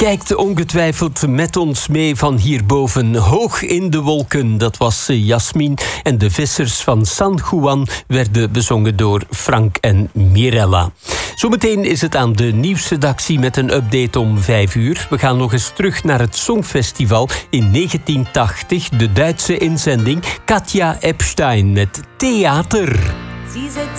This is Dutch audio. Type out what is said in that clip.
kijkt ongetwijfeld met ons mee van hierboven hoog in de wolken. Dat was Jasmin en de vissers van San Juan werden bezongen door Frank en Mirella. Zometeen is het aan de nieuwsredactie met een update om 5:00. We gaan nog eens terug naar het Songfestival in 1980. De Duitse inzending Katja Epstein met Theater.